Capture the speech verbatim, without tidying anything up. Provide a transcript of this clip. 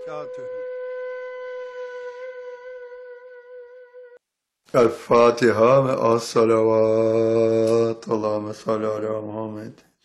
وبركاته. الفاتحة مع الصلوات اللهم صل على محمد.